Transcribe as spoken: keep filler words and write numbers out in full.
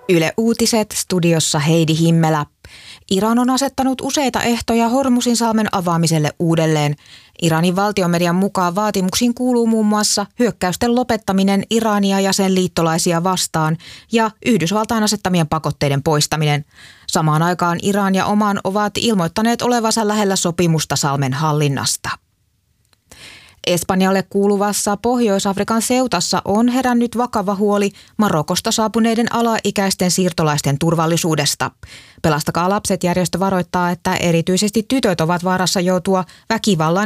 Yle Uutiset, studiossa Heidi Himmelä. Iran on asettanut useita ehtoja Hormuzinsalmen avaamiselle uudelleen. Iranin valtiomedian mukaan vaatimuksiin kuuluu muun muassa hyökkäysten lopettaminen Irania ja sen liittolaisia vastaan ja Yhdysvaltain asettamien pakotteiden poistaminen. Samaan aikaan Iran ja Oman ovat ilmoittaneet olevansa lähellä sopimusta salmen hallinnasta. Espanjalle kuuluvassa Pohjois-Afrikan Seutassa on herännyt vakava huoli Marokosta saapuneiden alaikäisten siirtolaisten turvallisuudesta. Pelastakaa lapset -järjestö varoittaa, että erityisesti tytöt ovat vaarassa joutua väkivallan